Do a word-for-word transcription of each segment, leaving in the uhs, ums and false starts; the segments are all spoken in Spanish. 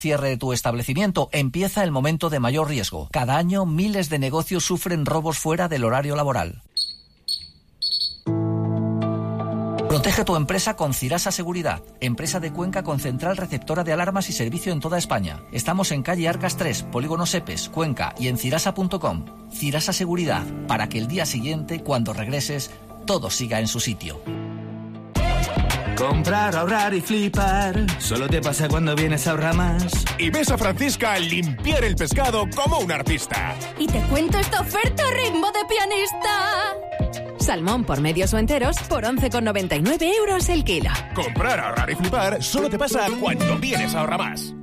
cierre de tu establecimiento, empieza el momento de mayor riesgo. Cada año miles de negocios sufren robos fuera del horario laboral. Protege tu empresa con Cirasa Seguridad, empresa de Cuenca con central receptora de alarmas y servicio en toda España. Estamos en calle Arcas tres, Polígono Sepes, Cuenca y en cirasa punto com. Cirasa Seguridad, para que el día siguiente, cuando regreses, todo siga en su sitio. Comprar, ahorrar y flipar, solo te pasa cuando vienes a Ahorramás. Y ves a Francisca limpiar el pescado como un artista. Y te cuento esta oferta ritmo de pianista. Salmón por medios o enteros por once con noventa y nueve euros el kilo. Comprar, ahorrar y flipar solo te pasa cuando vienes a Ahorramás.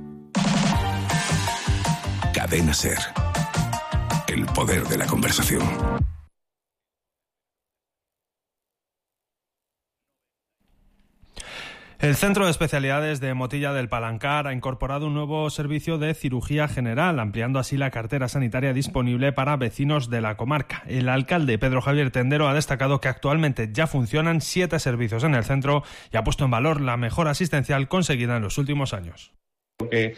Cadena SER. El poder de la conversación. El Centro de Especialidades de Motilla del Palancar ha incorporado un nuevo servicio de cirugía general, ampliando así la cartera sanitaria disponible para vecinos de la comarca. El alcalde Pedro Javier Tendero ha destacado que actualmente ya funcionan siete servicios en el centro y ha puesto en valor la mejora asistencial conseguida en los últimos años. Que,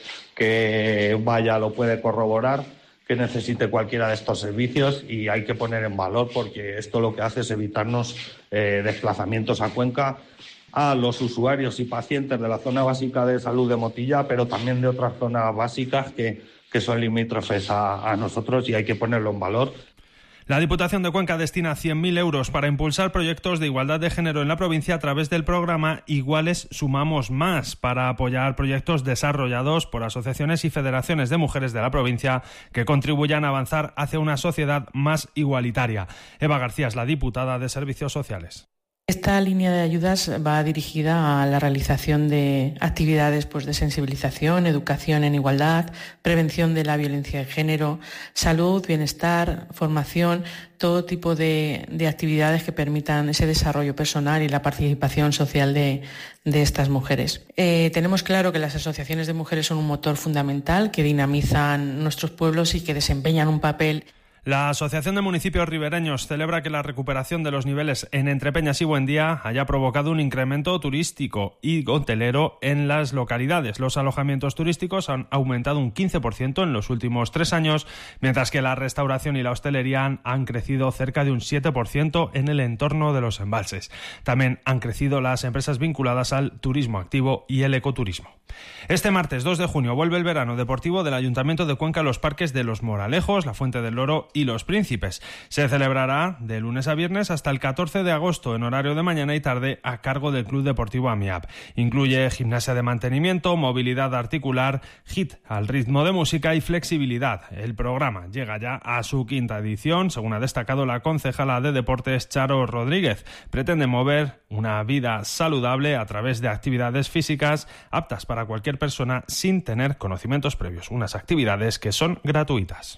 que vaya lo puede corroborar, que necesite cualquiera de estos servicios, y hay que poner en valor porque esto lo que hace es evitarnos eh, desplazamientos a Cuenca a los usuarios y pacientes de la zona básica de salud de Motilla, pero también de otras zonas básicas que, que son limítrofes a, a nosotros, y hay que ponerlo en valor. La Diputación de Cuenca destina cien mil euros para impulsar proyectos de igualdad de género en la provincia a través del programa Iguales Sumamos Más, para apoyar proyectos desarrollados por asociaciones y federaciones de mujeres de la provincia que contribuyan a avanzar hacia una sociedad más igualitaria. Eva García es la diputada de Servicios Sociales. Esta línea de ayudas va dirigida a la realización de actividades pues, de sensibilización, educación en igualdad, prevención de la violencia de género, salud, bienestar, formación, todo tipo de, de actividades que permitan ese desarrollo personal y la participación social de, de estas mujeres. Eh, tenemos claro que las asociaciones de mujeres son un motor fundamental que dinamizan nuestros pueblos y que desempeñan un papel. La Asociación de Municipios Ribereños celebra que la recuperación de los niveles en Entrepeñas y Buendía haya provocado un incremento turístico y hotelero en las localidades. Los alojamientos turísticos han aumentado un quince por ciento en los últimos tres años, mientras que la restauración y la hostelería han, han crecido cerca de un siete por ciento en el entorno de los embalses. También han crecido las empresas vinculadas al turismo activo y el ecoturismo. Este martes dos de junio vuelve el verano deportivo del Ayuntamiento de Cuenca a los parques de Los Moralejos, La Fuente del Loro y Los Príncipes. Se celebrará de lunes a viernes hasta el catorce de agosto en horario de mañana y tarde a cargo del Club Deportivo AMIAP. Incluye gimnasia de mantenimiento, movilidad articular, hit al ritmo de música y flexibilidad. El programa llega ya a su quinta edición, según ha destacado la concejala de Deportes Charo Rodríguez. Pretende mover una vida saludable a través de actividades físicas aptas para cualquier persona sin tener conocimientos previos. Unas actividades que son gratuitas.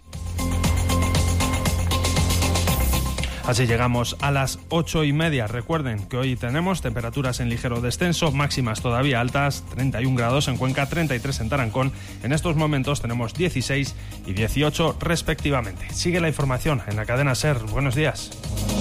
Así llegamos a las ocho y media. Recuerden que hoy tenemos temperaturas en ligero descenso, máximas todavía altas, treinta y un grados en Cuenca, treinta y tres en Tarancón. En estos momentos tenemos dieciséis y dieciocho respectivamente. Sigue la información en la cadena SER. Buenos días.